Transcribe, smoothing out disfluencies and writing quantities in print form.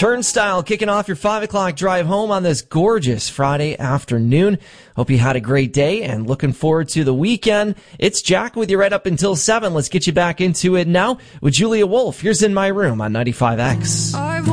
Turnstile kicking off your 5 o'clock drive home on this gorgeous Friday afternoon. Hope you had a great day and looking forward to the weekend. It's Jack with you right up until 7. Let's get you back into it now with Julia Wolf. Here's In My Room on 95X.